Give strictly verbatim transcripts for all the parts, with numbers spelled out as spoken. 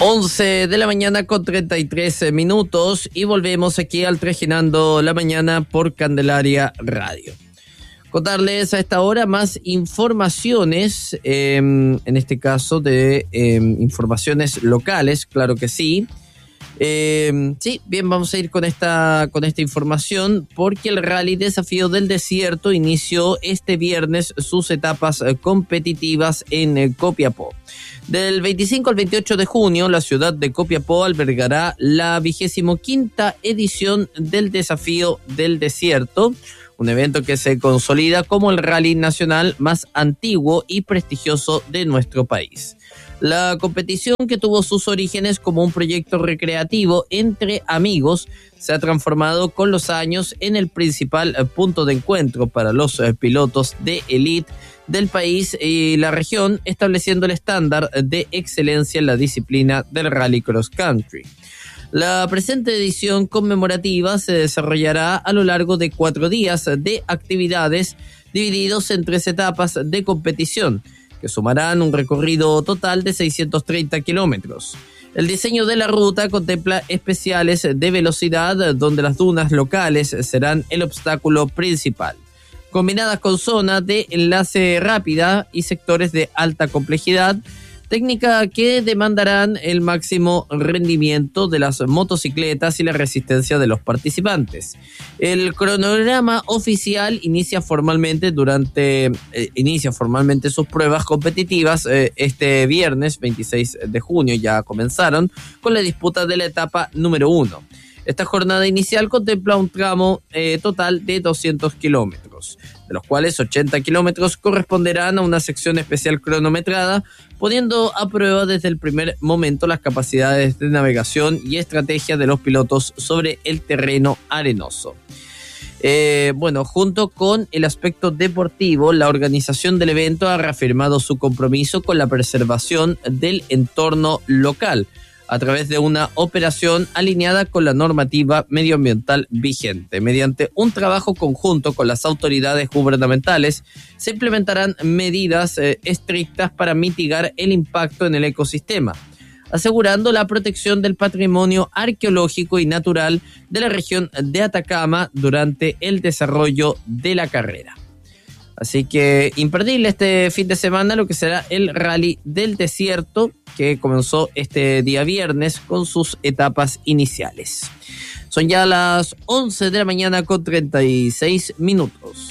once de la mañana con treinta y tres minutos y volvemos aquí al Trajinando la Mañana por Candelaria Radio. Contarles a esta hora más informaciones, eh, en este caso de eh, informaciones locales, claro que sí. Eh, sí, bien, vamos a ir con esta, con esta información porque el Rally Desafío del Desierto inició este viernes sus etapas competitivas en Copiapó. Del veinticinco al veintiocho de junio, la ciudad de Copiapó albergará la vigésimo quinta edición del Desafío del Desierto, un evento que se consolida como el rally nacional más antiguo y prestigioso de nuestro país. La competición, que tuvo sus orígenes como un proyecto recreativo entre amigos, se ha transformado con los años en el principal punto de encuentro para los pilotos de élite del país y la región, estableciendo el estándar de excelencia en la disciplina del rally cross country. La presente edición conmemorativa se desarrollará a lo largo de cuatro días de actividades divididos en tres etapas de competición, que sumarán un recorrido total de seiscientos treinta kilómetros. El diseño de la ruta contempla especiales de velocidad, donde las dunas locales serán el obstáculo principal, combinadas con zonas de enlace rápida y sectores de alta complejidad, técnica que demandarán el máximo rendimiento de las motocicletas y la resistencia de los participantes. El cronograma oficial inicia formalmente durante eh, inicia formalmente sus pruebas competitivas eh, este viernes veintiséis de junio. Ya comenzaron con la disputa de la etapa número uno. Esta jornada inicial contempla un tramo eh, total de doscientos kilómetros, de los cuales ochenta kilómetros corresponderán a una sección especial cronometrada, poniendo a prueba desde el primer momento las capacidades de navegación y estrategia de los pilotos sobre el terreno arenoso. Eh, bueno, junto con el aspecto deportivo, la organización del evento ha reafirmado su compromiso con la preservación del entorno local, a través de una operación alineada con la normativa medioambiental vigente. Mediante un trabajo conjunto con las autoridades gubernamentales, se implementarán medidas eh, estrictas para mitigar el impacto en el ecosistema, asegurando la protección del patrimonio arqueológico y natural de la región de Atacama durante el desarrollo de la carrera. Así que imperdible este fin de semana lo que será el Rally del Desierto, que comenzó este día viernes con sus etapas iniciales. Son ya las once de la mañana con treinta y seis minutos.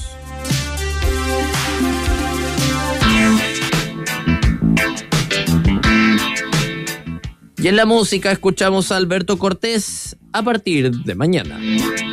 Y en la música escuchamos a Alberto Cortés, A partir de mañana.